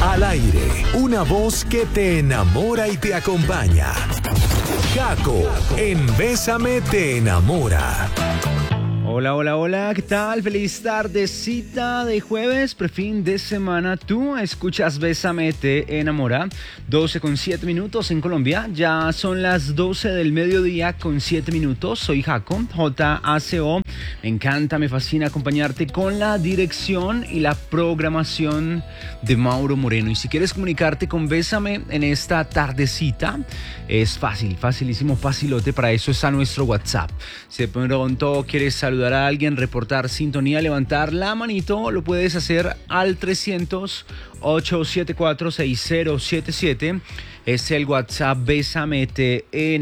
Al aire, una voz que te enamora y te acompaña. Jaco, en Bésame te enamora. Hola, hola, hola, ¿qué tal? Feliz tardecita de jueves, prefin de semana. Tú escuchas Bésame te enamora, 12:07 en Colombia. Ya son las 12 del mediodía con 7 minutos. Soy Jaco, J-A-C-O. Me encanta, me fascina acompañarte con la dirección y la programación de Mauro Moreno. Y si quieres comunicarte con Bésame en esta tardecita, es fácil, facilísimo, facilote. Para eso está nuestro WhatsApp. Si de pronto quieres saludar a alguien, reportar sintonía, levantar la manito, lo puedes hacer al 300-874-6077. Es el WhatsApp Bésame te enamora.